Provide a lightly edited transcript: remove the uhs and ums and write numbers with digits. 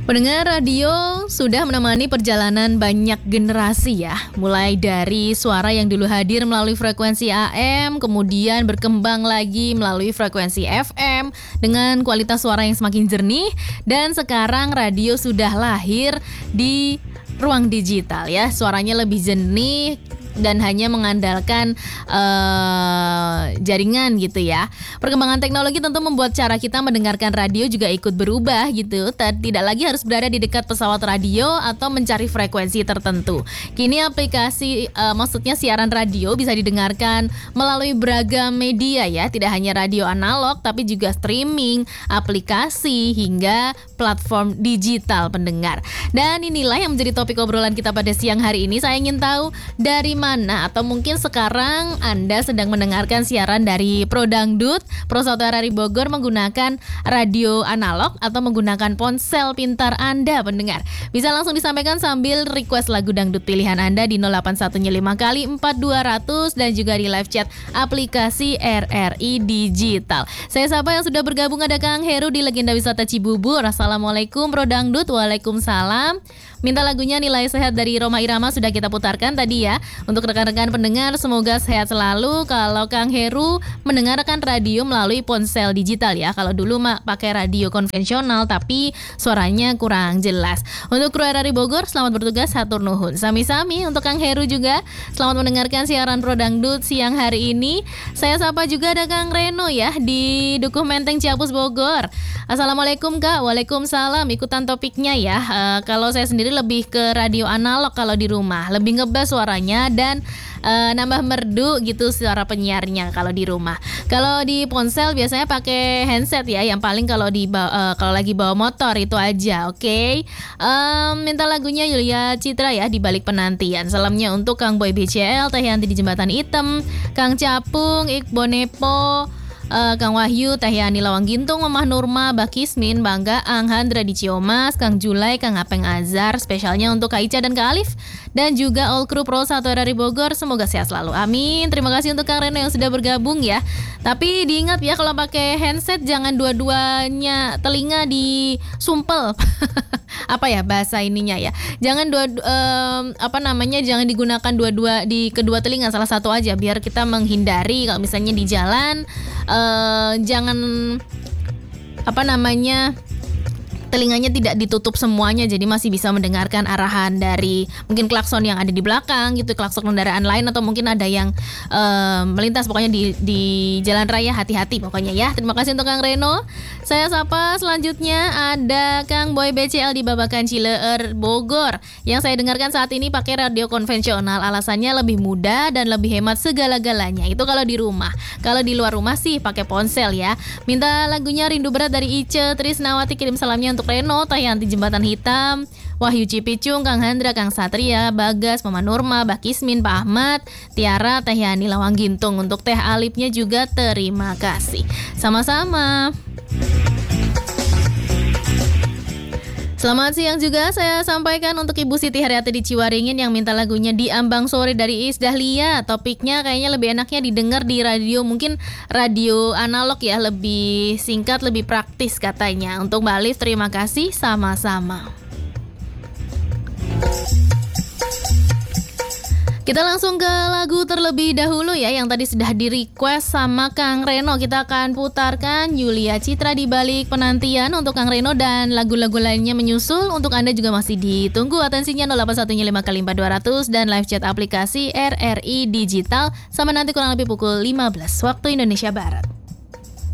Pendengar radio sudah menemani perjalanan banyak generasi ya. Mulai dari suara yang dulu hadir melalui frekuensi AM, kemudian berkembang lagi melalui frekuensi FM dengan kualitas suara yang semakin jernih. Dan sekarang radio sudah lahir di ruang digital ya. Suaranya lebih jernih dan hanya mengandalkan jaringan gitu ya. Perkembangan teknologi tentu membuat cara kita mendengarkan radio juga ikut berubah gitu. Tidak lagi harus berada di dekat pesawat radio atau mencari frekuensi tertentu. Kini aplikasi maksudnya siaran radio bisa didengarkan melalui beragam media ya. Tidak hanya radio analog tapi juga streaming, aplikasi hingga platform digital pendengar. Dan inilah yang menjadi topik obrolan kita pada siang hari ini. Saya ingin tahu dari mana atau mungkin sekarang Anda sedang mendengarkan siaran dari Pro Dangdut, Pro Saudara Bogor menggunakan radio analog atau menggunakan ponsel pintar Anda pendengar. Bisa langsung disampaikan sambil request lagu dangdut pilihan Anda di 0815 kali 4200 dan juga di live chat aplikasi RRI Digital. Saya sapa yang sudah bergabung, ada Kang Heru di Legenda Wisata Cibubur. Assalamualaikum Pro Dangdut. Waalaikumsalam. Minta lagunya Nilai Sehat dari Rhoma Irama sudah kita putarkan tadi ya. Untuk rekan-rekan pendengar semoga sehat selalu. Kalau Kang Heru mendengarkan radio melalui ponsel digital ya. Kalau dulu pakai radio konvensional tapi suaranya kurang jelas. Untuk kru RRI Bogor selamat bertugas, hatur nuhun. Sami-sami untuk Kang Heru juga. Selamat mendengarkan siaran Pro Dangdut siang hari ini. Saya sapa juga ada Kang Reno ya di Dukuh Menteng Ciapus Bogor. Assalamualaikum Kak. Waalaikumsalam. Ikutan topiknya ya. Kalau saya sendiri lebih ke radio analog kalau di rumah, lebih ngebas suaranya dan nambah merdu gitu suara penyiarnya kalau di rumah. Kalau di ponsel biasanya pakai handset ya, yang paling kalau kalau lagi bawa motor itu aja. Oke. Minta lagunya Yulia Citra ya di Balik Penantian. Salamnya untuk Kang Boy BCL, Teh Yanti di Jembatan Hitam, Kang Capung, Iqbo Nepo, Kang Wahyu, Teh Yani Lawang Gintung, Mamah Nurma, Mbak Kismin, Bangga, Anghandra di Ciomas, Kang Julai, Kang Apeng Azhar, spesialnya untuk Kak Ica dan Kak Alif, dan juga all kru Pro 1 dari Bogor, semoga sehat selalu. Amin. Terima kasih untuk Kang Reno yang sudah bergabung ya. Tapi diingat ya kalau pakai handset jangan dua-duanya telinga disumpel. Apa ya bahasa ininya ya? Jangan jangan digunakan dua-dua di kedua telinga, salah satu aja biar kita menghindari kalau misalnya di jalan jangan telinganya tidak ditutup semuanya, jadi masih bisa mendengarkan arahan dari mungkin klakson yang ada di belakang gitu, klakson kendaraan lain atau mungkin ada yang melintas. Pokoknya di jalan raya hati-hati pokoknya ya. Terima kasih untuk Kang Reno. Saya sapa selanjutnya ada Kang Boy BCL di Babakan Cileer Bogor. Yang saya dengarkan saat ini pakai radio konvensional, alasannya lebih mudah dan lebih hemat segala-galanya. Itu kalau di rumah. Kalau di luar rumah sih pakai ponsel ya. Minta lagunya Rindu Berat dari Ice Trisnawati, kirim salamnya untuk Reno, Teh Yanti Jembatan Hitam, Wahyu Cipicung, Kang Handra, Kang Satria, Bagas, Mama Nurma, Mbak Kismin, Pak Ahmad, Tiara, Teh Yani Lawang Gintung. Untuk Teh Alipnya juga terima kasih. Sama-sama. Selamat siang juga saya sampaikan untuk Ibu Siti Haryati di Ciwaringin yang minta lagunya Di Ambang Sore dari Iis Dahlia. Topiknya kayaknya lebih enaknya didengar di radio, mungkin radio analog ya, lebih singkat, lebih praktis katanya. Untuk Mbak Alif terima kasih, sama-sama. Kita langsung ke lagu terlebih dahulu ya, yang tadi sudah di request sama Kang Reno. Kita akan putarkan Yulia Citra di Balik Penantian untuk Kang Reno, dan lagu-lagu lainnya menyusul. Untuk Anda juga masih ditunggu atensinya 0815 kali 4200 dan live chat aplikasi RRI Digital sama nanti kurang lebih pukul 15 waktu Indonesia Barat.